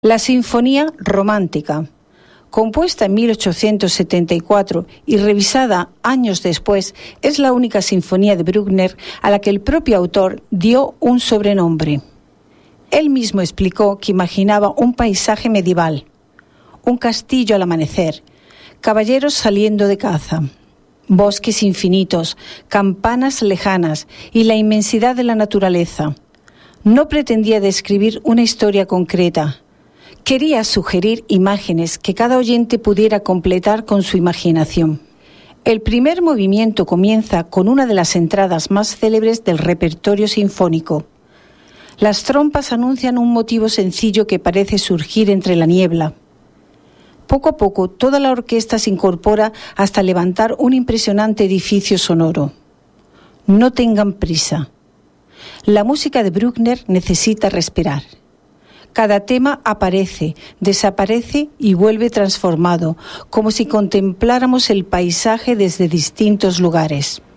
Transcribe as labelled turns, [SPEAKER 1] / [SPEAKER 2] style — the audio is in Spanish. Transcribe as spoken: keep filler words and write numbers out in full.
[SPEAKER 1] La Sinfonía Romántica, compuesta en mil ochocientos setenta y cuatro y revisada años después, es la única sinfonía de Bruckner a la que el propio autor dio un sobrenombre. Él mismo explicó que imaginaba un paisaje medieval, un castillo al amanecer, caballeros saliendo de caza, bosques infinitos, campanas lejanas y la inmensidad de la naturaleza. No pretendía describir una historia concreta. Quería sugerir imágenes que cada oyente pudiera completar con su imaginación. El primer movimiento comienza con una de las entradas más célebres del repertorio sinfónico. Las trompas anuncian un motivo sencillo que parece surgir entre la niebla. Poco a poco, toda la orquesta se incorpora hasta levantar un impresionante edificio sonoro. No tengan prisa. La música de Bruckner necesita respirar. Cada tema aparece, desaparece y vuelve transformado, como si contempláramos el paisaje desde distintos lugares.